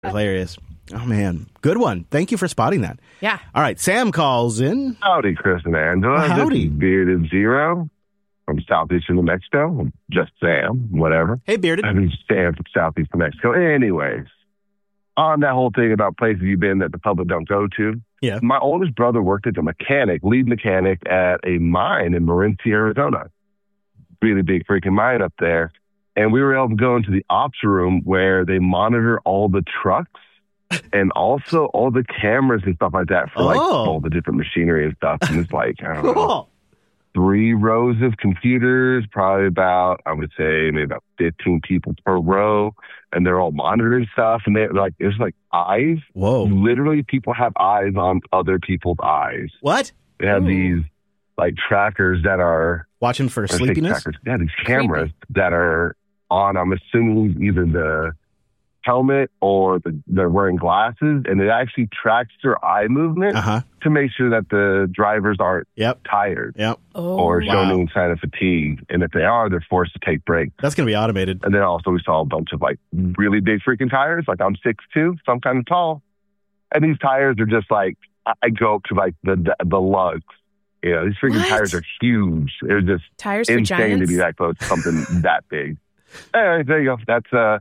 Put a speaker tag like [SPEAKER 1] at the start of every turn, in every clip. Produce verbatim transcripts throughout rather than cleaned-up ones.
[SPEAKER 1] Hilarious. Oh, man. Good one. Thank you for spotting that.
[SPEAKER 2] Yeah.
[SPEAKER 1] All right. Sam calls in.
[SPEAKER 3] Howdy, Chris and Angela.
[SPEAKER 1] Howdy.
[SPEAKER 3] This is Bearded Zero from Southeast New Mexico. I'm just Sam, whatever.
[SPEAKER 1] Hey, Bearded.
[SPEAKER 3] I mean, Sam from Southeast New Mexico. Anyways, on that whole thing about places you've been that the public don't go to.
[SPEAKER 1] Yeah.
[SPEAKER 3] My oldest brother worked as a mechanic, lead mechanic at a mine in Morenci, Arizona. Really big freaking mine up there. And we were able to go into the ops room where they monitor all the trucks and also all the cameras and stuff like that for like
[SPEAKER 1] Oh.
[SPEAKER 3] all the different machinery and stuff. And it's like, I don't know,
[SPEAKER 1] Cool.
[SPEAKER 3] three rows of computers, probably about, I would say maybe about fifteen people per row. And they're all monitoring stuff. And they're like, there's like eyes.
[SPEAKER 1] Whoa.
[SPEAKER 3] Literally, people have eyes on other people's eyes.
[SPEAKER 1] What?
[SPEAKER 3] They have
[SPEAKER 2] Ooh.
[SPEAKER 3] these like trackers that are
[SPEAKER 1] Watching for
[SPEAKER 3] I say
[SPEAKER 1] sleepiness?
[SPEAKER 3] trackers. Yeah, these cameras that are on, I'm assuming either the helmet or the, they're wearing glasses, and it actually tracks their eye movement
[SPEAKER 1] Uh-huh.
[SPEAKER 3] to make sure that the drivers aren't
[SPEAKER 1] Yep.
[SPEAKER 3] tired
[SPEAKER 1] Yep.
[SPEAKER 2] Oh,
[SPEAKER 3] or
[SPEAKER 1] wow.
[SPEAKER 3] showing any sign of fatigue. And if they are, they're forced to take breaks.
[SPEAKER 1] That's going to be automated.
[SPEAKER 3] And then also we saw a bunch of like really big freaking tires. Like I'm six two, so I'm kind of tall. And these tires are just like, I I go up to like the the, the lugs. You know, these freaking
[SPEAKER 2] What?
[SPEAKER 3] tires are huge. They're just
[SPEAKER 2] tires for
[SPEAKER 3] insane
[SPEAKER 2] giants.
[SPEAKER 3] to be that close to something that big. Anyway, there you go. That's uh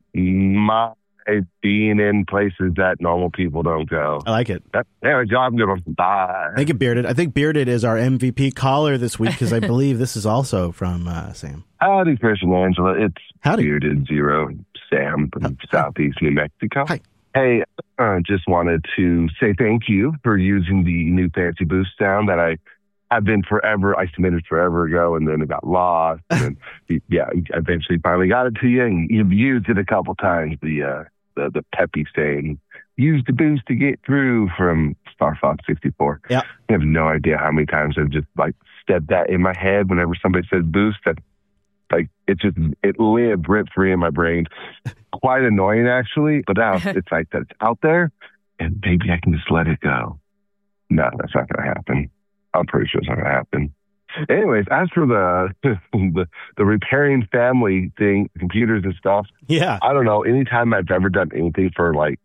[SPEAKER 3] my being in places that normal people don't go.
[SPEAKER 1] I like it.
[SPEAKER 3] That, anyway, job good one. Bye.
[SPEAKER 1] Thank you, Bearded. I think Bearded is our M V P caller this week because I believe this is also from uh, Sam.
[SPEAKER 3] Howdy, Chris and Angela. It's
[SPEAKER 1] Howdy.
[SPEAKER 3] Bearded Zero Sam from Southeast New Mexico.
[SPEAKER 1] Hi.
[SPEAKER 3] Hey, I uh, just wanted to say thank you for using the new fancy boost sound that I have been forever. I submitted forever ago, and then it got lost. And then, yeah, I eventually finally got it to you, and you've used it a couple times. The uh, the the peppy saying, "Use the boost to get through" from Star Fox sixty-four.
[SPEAKER 1] Yeah,
[SPEAKER 3] I have no idea how many times I've just like said that in my head whenever somebody says boost. That like it just it lived rent free in my brain. Quite annoying actually, but now it's like that it's out there, and maybe I can just let it go. No, that's not going to happen. I'm pretty sure it's not going to happen. Anyways, as for the, the the repairing family thing, computers and stuff,
[SPEAKER 1] yeah.
[SPEAKER 3] I don't know. Anytime I've ever done anything for like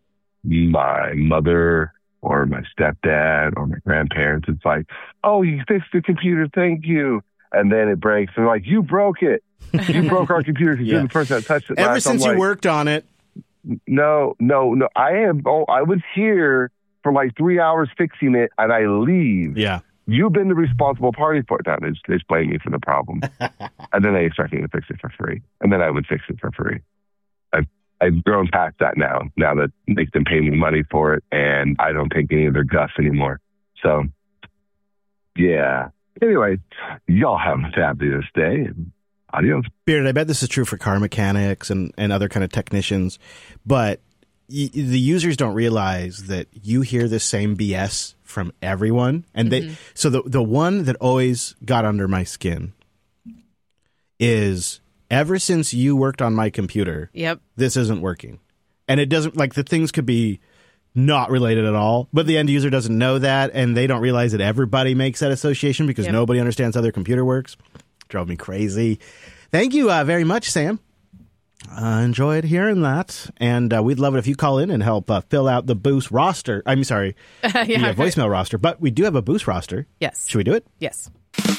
[SPEAKER 3] my mother or my stepdad or my grandparents, it's like, oh, you fixed the computer, thank you. And then it breaks. And like, you broke it. You broke our computer because
[SPEAKER 1] Yeah.
[SPEAKER 3] you're the person that touched it
[SPEAKER 1] Ever
[SPEAKER 3] last. I'm
[SPEAKER 1] since you
[SPEAKER 3] like,
[SPEAKER 1] worked on it.
[SPEAKER 3] No, no, no. I am. Oh, I was here for like three hours fixing it, and I leave.
[SPEAKER 1] Yeah.
[SPEAKER 3] You've been the responsible party for it. Now they just, they just blame me for the problem, and then they expect me to fix it for free, and then I would fix it for free. I've I've grown past that now. Now that makes them pay me money for it, and I don't take any of their guff anymore. So, yeah. Anyway, y'all have a fabulous day. Adios.
[SPEAKER 1] Bearded, I bet this is true for car mechanics and, and other kind of technicians, but y- the users don't realize that you hear the same B S from everyone. And
[SPEAKER 2] Mm-hmm.
[SPEAKER 1] they, so the, the one that always got under my skin is ever since you worked on my computer,
[SPEAKER 2] Yep.
[SPEAKER 1] this isn't working. And it doesn't, like, the things could be not related at all, but the end user doesn't know that, and they don't realize that everybody makes that association because
[SPEAKER 2] Yep.
[SPEAKER 1] nobody understands how their computer works. Drove me crazy. Thank you uh, very much, Sam. I uh, enjoyed hearing that, and uh, we'd love it if you call in and help uh, fill out the Boost roster. I'm sorry,
[SPEAKER 2] yeah.
[SPEAKER 1] the uh, voicemail roster, but we do have a Boost roster.
[SPEAKER 2] Yes.
[SPEAKER 1] Should we do it?
[SPEAKER 2] Yes.